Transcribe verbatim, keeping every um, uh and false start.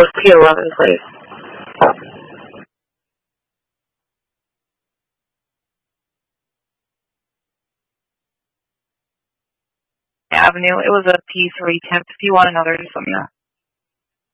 was P eleven, please. Avenue. It was a P three temp. If you want another, just let me know.